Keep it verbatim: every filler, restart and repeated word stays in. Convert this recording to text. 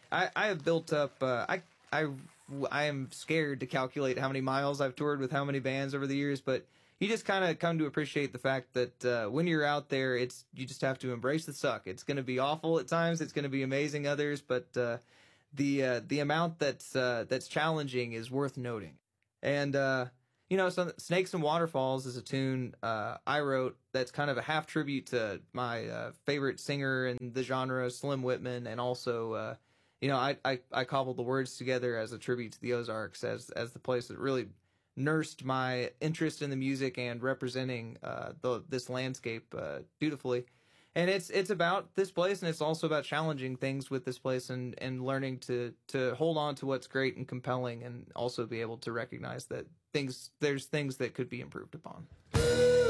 I, I have built up. Uh, I I I am scared to calculate how many miles I've toured with how many bands over the years, but you just kind of come to appreciate the fact that uh, when you're out there, it's you just have to embrace the suck. It's going to be awful at times. It's going to be amazing others, but uh, the uh, the amount that's uh, that's challenging is worth noting. And uh, you know, so Snakes and Waterfalls is a tune uh, I wrote that's kind of a half tribute to my uh, favorite singer in the genre, Slim Whitman, and also, uh, you know, I, I I cobbled the words together as a tribute to the Ozarks as as the place that really nursed my interest in the music and representing uh, the this landscape uh, dutifully. And it's it's about this place, and it's also about challenging things with this place and, and learning to, to hold on to what's great and compelling, and also be able to recognize that things there's things that could be improved upon.